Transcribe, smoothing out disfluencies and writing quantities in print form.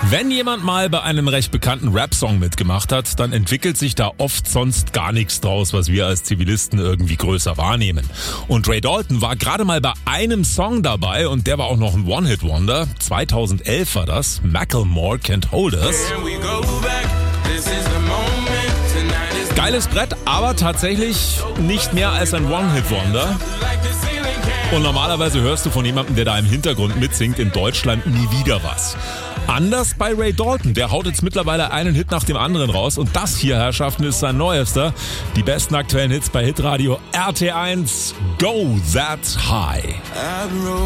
Wenn jemand mal bei einem recht bekannten Rap-Song mitgemacht hat, dann entwickelt sich da oft sonst gar nichts draus, was wir als Zivilisten irgendwie größer wahrnehmen. Und Ray Dalton war gerade mal bei einem Song dabei und der war auch noch ein One-Hit-Wonder. 2011 war das. Macklemore Can't Hold Us. Geiles Brett, aber tatsächlich nicht mehr als ein One-Hit-Wonder. Und normalerweise hörst du von jemandem, der da im Hintergrund mitsingt, in Deutschland nie wieder was. Anders bei Ray Dalton, der haut jetzt mittlerweile einen Hit nach dem anderen raus und das hier, Herrschaften, ist sein neuester. Die besten aktuellen Hits bei Hitradio RT1, Go That High.